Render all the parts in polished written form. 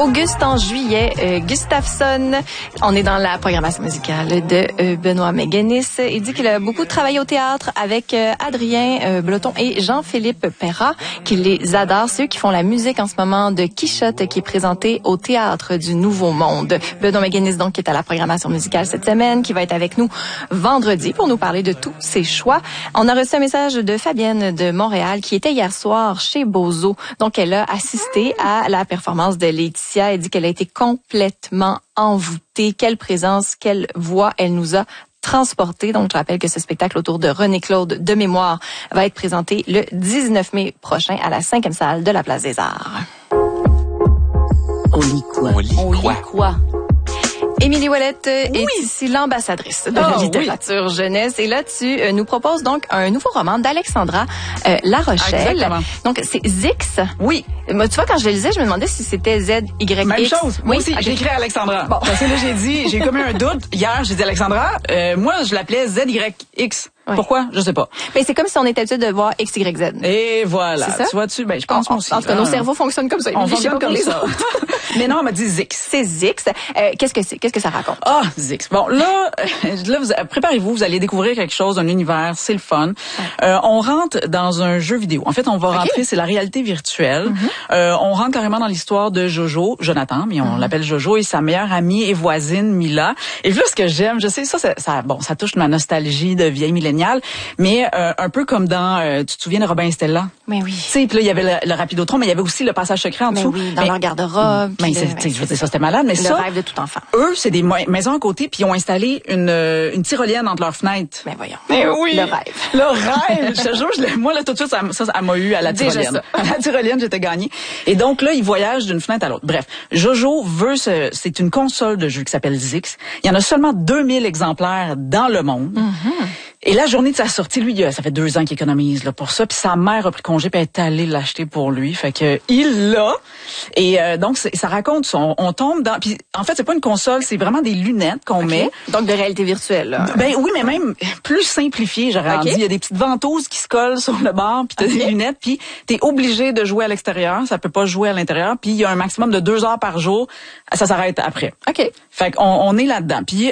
Auguste en juillet, Gustafsson. On est dans la programmation musicale de Benoît Méganis. Il dit qu'il a beaucoup travaillé au théâtre avec Adrien Breton et Jean-Philippe Perrat, qu'il les adore. C'est eux qui font la musique en ce moment de Quichotte, qui est présenté au Théâtre du Nouveau Monde. Benoît Méganis, donc, qui est à la programmation musicale cette semaine, qui va être avec nous vendredi pour nous parler de tous ses choix. On a reçu un message de Fabienne de Montréal qui était hier soir chez Bozo. Donc, elle a assisté à la performance de Laetitia. Elle dit qu'elle a été complètement envoûtée. Quelle présence, quelle voix elle nous a transporté. Donc, je rappelle que ce spectacle autour de René-Claude de Mémoire va être présenté le 19 mai prochain à la 5e salle de la Place des Arts. On lit quoi? On lit quoi? Émilie Ouellette est ici l'ambassadrice de la littérature jeunesse. Et là, tu nous proposes donc un nouveau roman d'Alexandra La Rochelle. Exactement. Donc, c'est Zix. Oui. Moi, tu vois, quand je le lisais, je me demandais si c'était Z-Y-X. Même chose. Moi aussi, j'ai écrit Alexandra. Bon. Parce que là, j'ai comme eu un doute. Hier, j'ai dit Alexandra. Moi, je l'appelais ZYX. Oui. Pourquoi? Je sais pas. Mais c'est comme si on était habitué de voir XYZ. Et voilà. C'est ça? Tu vois-tu? Ben, je pense moi aussi. En tout cas, nos cerveaux fonctionnent comme ça. On fonctionne comme ça. Mais non, on m'a dit Zix. C'est Zix. Qu'est-ce que c'est? Qu'est-ce que ça raconte? Ah, Zix. Bon, là, préparez-vous, vous allez découvrir quelque chose, un univers, c'est le fun. On rentre dans un jeu vidéo. En fait, on va rentrer, c'est la réalité virtuelle. On rentre carrément dans l'histoire de Jonathan, mais on l'appelle Jojo, et sa meilleure amie et voisine, Mila. Et là, ce que j'aime, je sais, ça touche ma nostalgie de vieille milléniale, mais un peu comme dans, tu te souviens de Robin et Stella? Mais oui. Tu sais, puis là, il y avait le Rapidotron, mais il y avait aussi le passage secret en dessous. Mais oui, dans leur garde-robe. Mais je veux dire, ça, c'était malade, mais le rêve de tout enfant. Eux, c'est des maisons à côté, puis ils ont installé une tyrolienne entre leurs fenêtres. Mais voyons. Mais oui. Le rêve. Le rêve. Je te jure, moi, là, tout de suite, ça m'a eu à la tyrolienne. À la tyrolienne, j'étais gagnée. Et donc, là, ils voyagent d'une fenêtre à l'autre. Bref. Jojo c'est une console de jeu qui s'appelle Zix. Il y en a seulement 2000 exemplaires dans le monde. Et la journée de sa sortie, lui, ça fait 2 ans qu'il économise là pour ça. Puis sa mère a pris congé, puis elle est allée l'acheter pour lui. Fait que il l'a. Et donc ça raconte on tombe dans. Puis en fait, c'est pas une console, c'est vraiment des lunettes qu'on met. Donc de réalité virtuelle. Là. Ben oui, mais même plus simplifié, j'aurais dit. Il y a des petites ventouses qui se collent sur le bord, puis t'as des lunettes, puis t'es obligé de jouer à l'extérieur. Ça peut pas jouer à l'intérieur. Puis il y a un maximum de 2 heures par jour. Ça s'arrête après. OK. Fait qu'on est là-dedans. Puis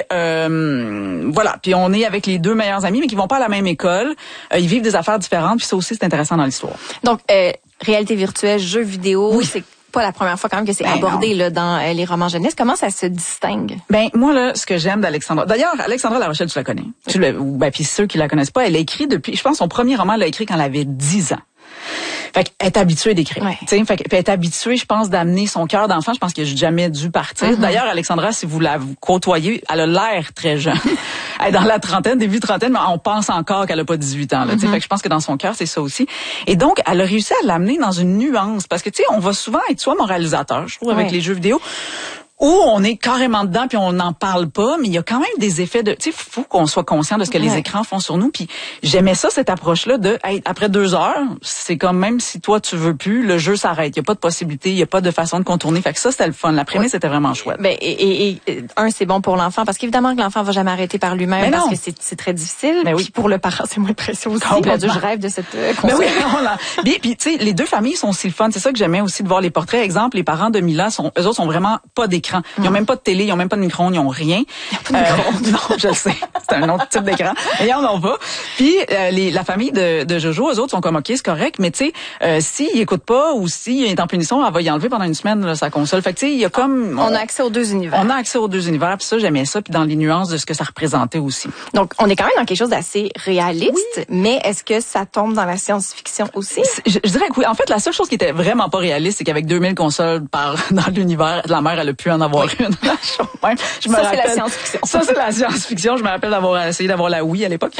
voilà. Puis on est avec les 2 meilleurs amis, mais qui vont pas à la même école. Ils vivent des affaires différentes, puis ça aussi, c'est intéressant dans l'histoire. Donc, réalité virtuelle, jeux vidéo, c'est pas la première fois quand même que c'est abordé là dans les romans jeunesse. Comment ça se distingue? Ben moi là, ce que j'aime d'Alexandra. D'ailleurs, Alexandra La Rochelle, tu la connais. Puis ceux qui la connaissent pas, elle a écrit depuis. Je pense son premier roman, elle l'a écrit quand elle avait 10 ans. Fait qu'elle est habituée d'écrire. Tu sais, fait qu'elle est habituée, je pense, d'amener son cœur d'enfant. Je pense qu'elle n'a jamais dû partir. D'ailleurs, Alexandra, si vous la côtoyez, elle a l'air très jeune. Elle est dans la trentaine, début trentaine, mais on pense encore qu'elle a pas 18 ans. Là, fait que je pense que dans son cœur, c'est ça aussi. Et donc, elle a réussi à l'amener dans une nuance. Parce que, tu sais, on va souvent être soit moralisateur, je trouve, avec les jeux vidéo, où on est carrément dedans puis on n'en parle pas, mais il y a quand même des effets de, tu sais, faut qu'on soit conscient de ce que les écrans font sur nous. Puis j'aimais ça, cette approche-là de, après 2 heures, c'est comme même si toi tu veux plus, le jeu s'arrête. Il y a pas de possibilité, il y a pas de façon de contourner. Fait que ça, c'était le fun. La prémisse c'était vraiment chouette. Ben et c'est bon pour l'enfant parce qu'évidemment que l'enfant va jamais arrêter par lui-même parce que c'est très difficile. Mais puis pour le parent, c'est moins précieux aussi. Je rêve de cette console. Mais puis tu sais, les 2 familles sont aussi le fun. C'est ça que j'aimais aussi de voir les portraits. Exemple, les parents de Mila eux autres sont vraiment pas d'écran. Ils ont même pas de télé, ils ont même pas de micro-ondes, ils ont rien. Il y a pas de micro-ondes. Non, je le sais. C'est un autre type d'écran. Mais ils en ont pas. Puis la famille de Jojo, eux autres sont comme OK, c'est correct, mais tu sais, s'il écoute pas ou s'il est en punition, elle va y enlever pendant une semaine là, sa console. Fait que tu sais, il y a comme on a accès aux 2 univers. On a accès aux 2 univers, puis ça j'aimais ça, puis dans les nuances de ce que ça représentait aussi. Donc on est quand même dans quelque chose d'assez réaliste, mais est-ce que ça tombe dans la science-fiction aussi? Je dirais que oui. En fait, la seule chose qui était vraiment pas réaliste, c'est qu'avec 2000 consoles dans l'univers, la mère elle a pu en avoir une. C'est la science-fiction. Ça, c'est la science-fiction. Je me rappelle d'avoir essayé d'avoir la Wii à l'époque.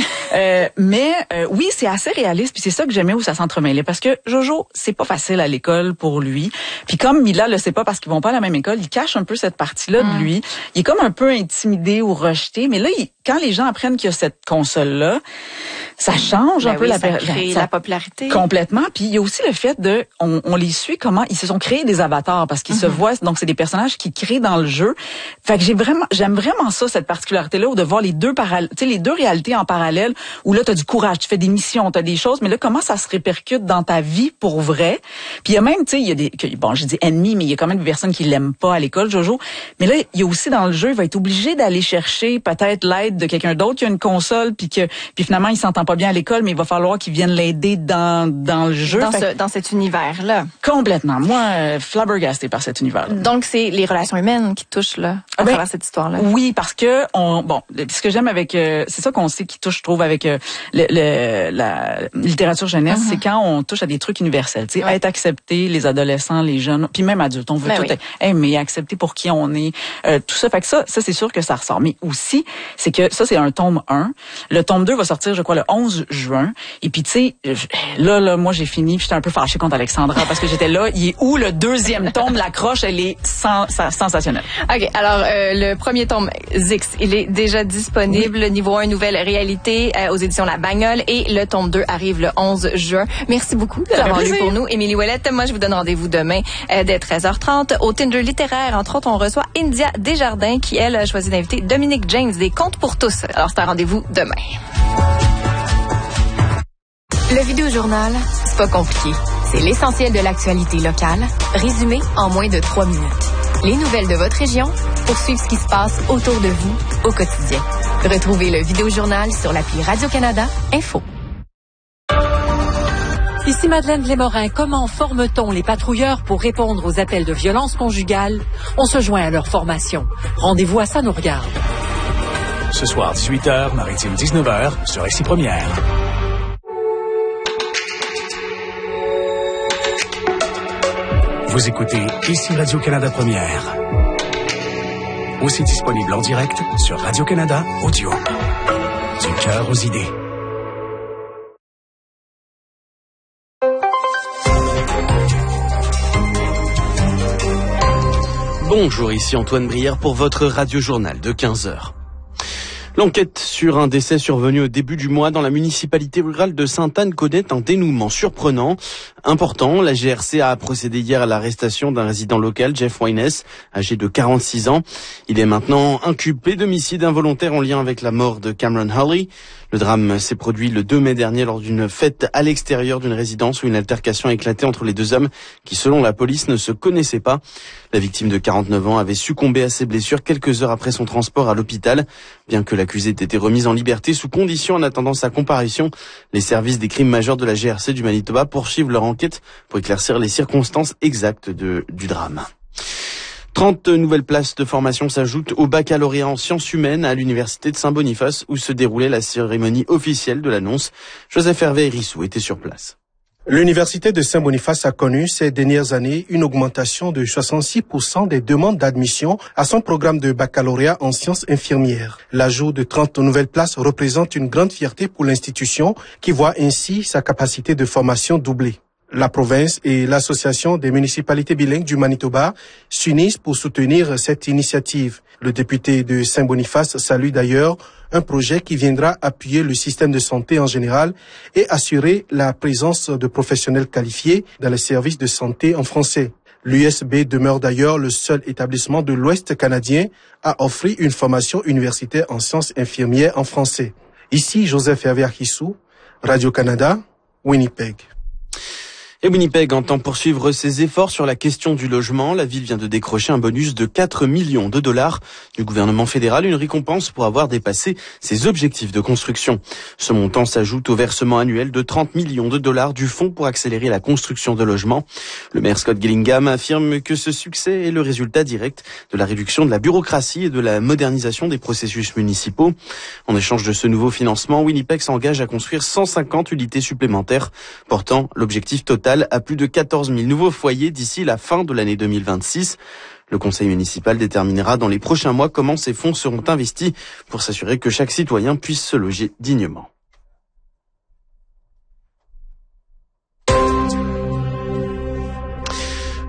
Mais oui, c'est assez réaliste. Puis c'est ça que j'aimais où ça s'entremêlait. Parce que Jojo, c'est pas facile à l'école pour lui. Puis comme Mila le sait pas parce qu'ils vont pas à la même école, il cache un peu cette partie-là de lui. Il est comme un peu intimidé ou rejeté. Mais là, quand les gens apprennent qu'il y a cette console-là, ça change un peu ça crée la popularité. Complètement. Puis il y a aussi le fait on les suit comment ils se sont créés des avatars parce qu'ils se voient, donc c'est des personnages qui créent dans le jeu. Fait que j'aime vraiment ça, cette particularité-là, de voir les deux réalités en parallèle, où là t'as du courage, tu fais des missions, t'as des choses, mais là comment ça se répercute dans ta vie pour vrai. Puis il y a même, tu sais, il y a j'ai dit ennemis, mais il y a quand même des personnes qui l'aiment pas à l'école, Jojo. Mais là, il y a aussi dans le jeu, il va être obligé d'aller chercher peut-être l'aide de quelqu'un d'autre qui a une console, puis finalement il s'entend pas bien à l'école, mais il va falloir qu'ils viennent l'aider dans le jeu. Dans cet univers-là. Complètement. Moi, flabbergasté par cet univers-là. Donc, c'est les relations humaines qui touchent, là, à travers cette histoire-là. Oui, parce que ce que j'aime avec, c'est ça qu'on sait qui touche, je trouve, avec la littérature jeunesse, c'est quand on touche à des trucs universels. Tu sais, être accepté, les adolescents, les jeunes, puis même adultes. On veut tout être aimer, accepter pour qui on est, tout ça. Fait que ça c'est sûr que ça ressort. Mais aussi, c'est que ça, c'est un tome 1. Le tome 2 va sortir, je crois, le 11 juin. Et puis, tu sais, là, moi, j'ai fini. Puis j'étais un peu fâchée contre Alexandra parce que j'étais là. Il est où le deuxième tome? L'accroche, elle est sensationnelle. OK. Alors, le premier tome, Zix, il est déjà disponible. Oui. Niveau 1, nouvelle réalité aux éditions La Bagnole. Et le tome 2 arrive le 11 juin. Merci beaucoup de l'avoir lu pour nous. Émilie Ouellette, moi, je vous donne rendez-vous demain dès 13h30. Au Tinder littéraire, entre autres, on reçoit India Desjardins qui, elle, a choisi d'inviter Dominique James des Contes pour tous. Alors, c'est un rendez-vous demain. Le Vidéojournal, c'est pas compliqué. C'est l'essentiel de l'actualité locale, résumé en moins de 3 minutes. Les nouvelles de votre région pour suivre ce qui se passe autour de vous au quotidien. Retrouvez le Vidéojournal sur l'appli Radio-Canada Info. Ici Madeleine Lémorin. Comment forme-t-on les patrouilleurs pour répondre aux appels de violence conjugale? On se joint à leur formation. Rendez-vous à Ça nous regarde. Ce soir, 18h, Maritime 19h, sur Ici Première. Vous écoutez Ici Radio-Canada Première. Aussi disponible en direct sur Radio-Canada Audio. Du cœur aux idées. Bonjour, ici Antoine Brière pour votre radio-journal de 15h. L'enquête sur un décès survenu au début du mois dans la municipalité rurale de Sainte-Anne connaît un dénouement surprenant. Important, la GRC a procédé hier à l'arrestation d'un résident local, Jeff Wines, âgé de 46 ans. Il est maintenant inculpé d'homicide involontaire en lien avec la mort de Cameron Hurley. Le drame s'est produit le 2 mai dernier lors d'une fête à l'extérieur d'une résidence où une altercation a éclaté entre les deux hommes qui, selon la police, ne se connaissaient pas. La victime de 49 ans avait succombé à ses blessures quelques heures après son transport à l'hôpital. Bien que l'accusé ait été remis en liberté sous condition en attendant sa comparution, les services des crimes majeurs de la GRC du Manitoba poursuivent leur enquête pour éclaircir les circonstances exactes du drame. 30 nouvelles places de formation s'ajoutent au baccalauréat en sciences humaines à l'université de Saint-Boniface où se déroulait la cérémonie officielle de l'annonce. Joseph Hervé Rissou était sur place. L'université de Saint-Boniface a connu ces dernières années une augmentation de 66% des demandes d'admission à son programme de baccalauréat en sciences infirmières. L'ajout de 30 nouvelles places représente une grande fierté pour l'institution qui voit ainsi sa capacité de formation doubler. La province et l'Association des municipalités bilingues du Manitoba s'unissent pour soutenir cette initiative. Le député de Saint-Boniface salue d'ailleurs un projet qui viendra appuyer le système de santé en général et assurer la présence de professionnels qualifiés dans les services de santé en français. L'USB demeure d'ailleurs le seul établissement de l'Ouest canadien à offrir une formation universitaire en sciences infirmières en français. Ici, Joseph Hervé Rissou, Radio-Canada, Winnipeg. Et Winnipeg entend poursuivre ses efforts sur la question du logement. La ville vient de décrocher un bonus de 4 millions de dollars du gouvernement fédéral, une récompense pour avoir dépassé ses objectifs de construction. Ce montant s'ajoute au versement annuel de 30 millions de dollars du fonds pour accélérer la construction de logements. Le maire Scott Gillingham affirme que ce succès est le résultat direct de la réduction de la bureaucratie et de la modernisation des processus municipaux. En échange de ce nouveau financement, Winnipeg s'engage à construire 150 unités supplémentaires, portant l'objectif total à plus de 14 000 nouveaux foyers d'ici la fin de l'année 2026. Le conseil municipal déterminera dans les prochains mois comment ces fonds seront investis pour s'assurer que chaque citoyen puisse se loger dignement.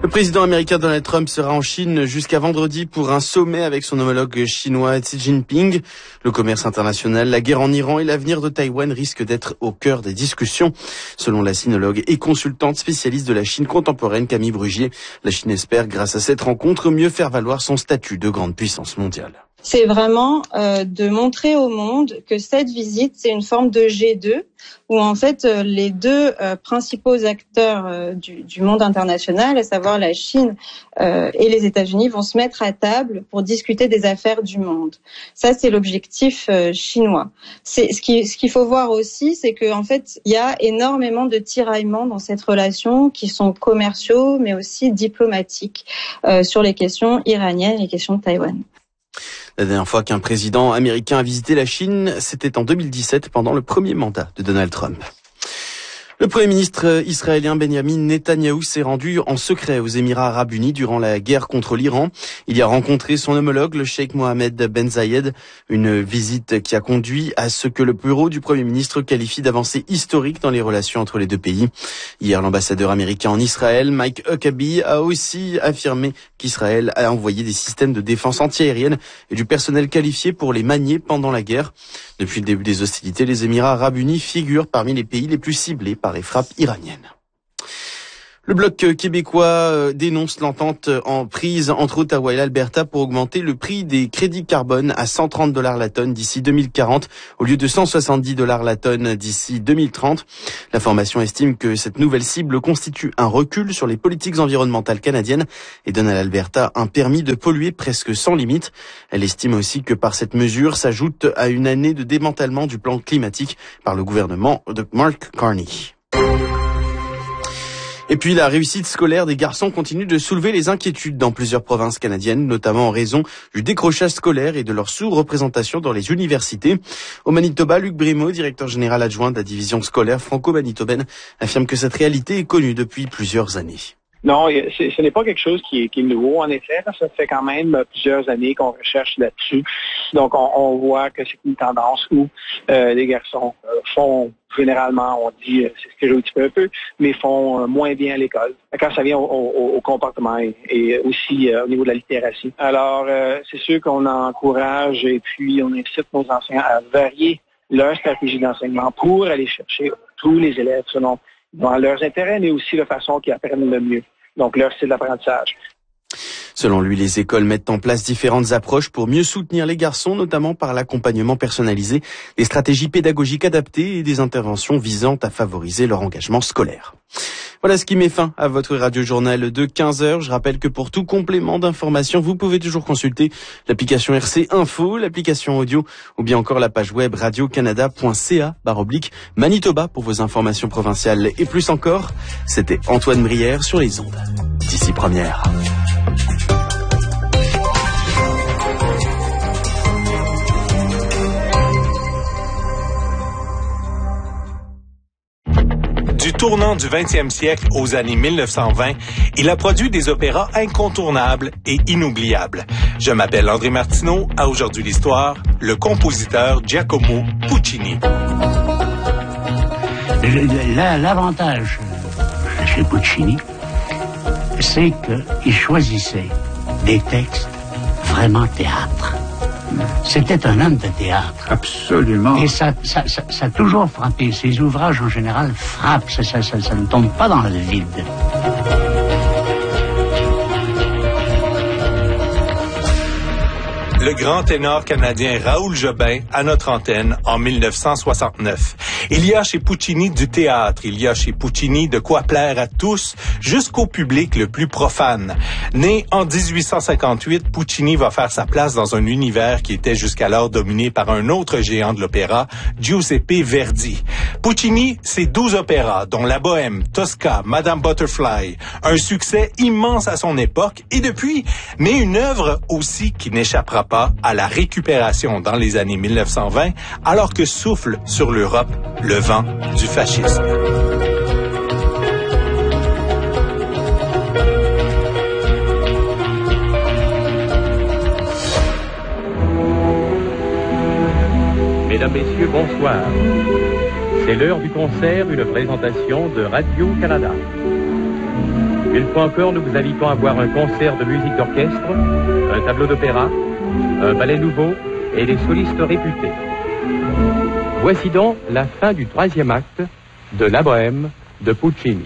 Le président américain Donald Trump sera en Chine jusqu'à vendredi pour un sommet avec son homologue chinois Xi Jinping. Le commerce international, la guerre en Iran et l'avenir de Taïwan risquent d'être au cœur des discussions. Selon la sinologue et consultante spécialiste de la Chine contemporaine Camille Brugier, la Chine espère, grâce à cette rencontre, mieux faire valoir son statut de grande puissance mondiale. C'est vraiment de montrer au monde que cette visite, c'est une forme de G2, où en fait les deux principaux acteurs du monde international, à savoir la Chine et les États-Unis, vont se mettre à table pour discuter des affaires du monde. Ça, c'est l'objectif chinois. Ce qu'il faut voir aussi, c'est que en fait, il y a énormément de tiraillements dans cette relation qui sont commerciaux, mais aussi diplomatiques sur les questions iraniennes, les questions de Taïwan. La dernière fois qu'un président américain a visité la Chine, c'était en 2017 pendant le premier mandat de Donald Trump. Le Premier ministre israélien Benjamin Netanyahou s'est rendu en secret aux Émirats arabes unis durant la guerre contre l'Iran. Il y a rencontré son homologue, le cheikh Mohammed Ben Zayed, une visite qui a conduit à ce que le bureau du Premier ministre qualifie d'avancée historique dans les relations entre les deux pays. Hier, l'ambassadeur américain en Israël, Mike Huckabee, a aussi affirmé qu'Israël a envoyé des systèmes de défense antiaérienne et du personnel qualifié pour les manier pendant la guerre. Depuis le début des hostilités, les Émirats arabes unis figurent parmi les pays les plus ciblés par les frappes iraniennes. Le bloc québécois dénonce l'entente en prise entre Ottawa et l'Alberta pour augmenter le prix des crédits carbone à 130 $ la tonne d'ici 2040 au lieu de 170 $ la tonne d'ici 2030. La formation estime que cette nouvelle cible constitue un recul sur les politiques environnementales canadiennes et donne à l'Alberta un permis de polluer presque sans limite. Elle estime aussi que par cette mesure s'ajoute à une année de démantèlement du plan climatique par le gouvernement de Mark Carney. Et puis la réussite scolaire des garçons continue de soulever les inquiétudes dans plusieurs provinces canadiennes, notamment en raison du décrochage scolaire et de leur sous-représentation dans les universités. Au Manitoba, Luc Brimeau, directeur général adjoint de la division scolaire franco-manitobaine, affirme que cette réalité est connue depuis plusieurs années. Non, ce n'est pas quelque chose qui est nouveau, en effet. Ça fait quand même plusieurs années qu'on recherche là-dessus. Donc, on voit que c'est une tendance où les garçons font, généralement, on dit, c'est ce que je dis un peu, mais font moins bien à l'école. Quand ça vient au comportement et aussi au niveau de la littératie. Alors, c'est sûr qu'on encourage et puis on incite nos enseignants à varier leur stratégie d'enseignement pour aller chercher tous les élèves selon dans leurs intérêts, mais aussi de façon qu'ils apprennent le mieux. Donc, leur style d'apprentissage. Selon lui, les écoles mettent en place différentes approches pour mieux soutenir les garçons, notamment par l'accompagnement personnalisé, des stratégies pédagogiques adaptées et des interventions visant à favoriser leur engagement scolaire. Voilà ce qui met fin à votre radio-journal de 15h. Je rappelle que pour tout complément d'information, vous pouvez toujours consulter l'application RC Info, l'application audio ou bien encore la page web radiocanada.ca/Manitoba pour vos informations provinciales et plus encore. C'était Antoine Brière sur les ondes. D'ici première. Du tournant du 20e siècle aux années 1920, il a produit des opéras incontournables et inoubliables. Je m'appelle André Martineau, à Aujourd'hui l'Histoire, le compositeur Giacomo Puccini. L'avantage chez Puccini, c'est qu'il choisissait des textes vraiment théâtre. C'était un homme de théâtre. Absolument. Et ça a toujours frappé. Ses ouvrages, en général, frappent. Ça ne tombe pas dans le vide. Le grand ténor canadien Raoul Jobin à notre antenne en 1969. Il y a chez Puccini du théâtre, il y a chez Puccini de quoi plaire à tous, jusqu'au public le plus profane. Né en 1858, Puccini va faire sa place dans un univers qui était jusqu'alors dominé par un autre géant de l'opéra, Giuseppe Verdi. Puccini, c'est 12 opéras, dont La Bohème, Tosca, Madame Butterfly, un succès immense à son époque et depuis, mais une œuvre aussi qui n'échappera pas à la récupération dans les années 1920, alors que souffle sur l'Europe le vent du fascisme. Mesdames, Messieurs, bonsoir. C'est l'heure du concert, une présentation de Radio-Canada. Une fois encore, nous vous invitons à voir un concert de musique d'orchestre, un tableau d'opéra, un ballet nouveau et des solistes réputés. Voici donc la fin du 3e acte de La Bohème de Puccini.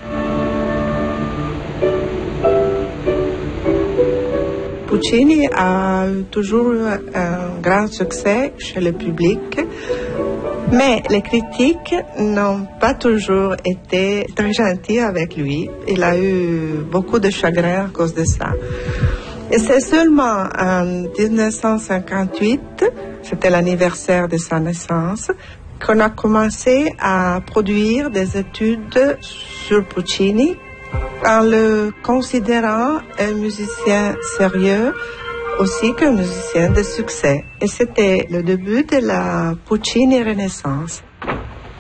Puccini a eu toujours un grand succès chez le public, mais les critiques n'ont pas toujours été très gentilles avec lui. Il a eu beaucoup de chagrin à cause de ça. Et c'est seulement en 1958, c'était l'anniversaire de sa naissance, qu'on a commencé à produire des études sur Puccini en le considérant un musicien sérieux aussi qu'un musicien de succès. Et c'était le début de la Puccini Renaissance.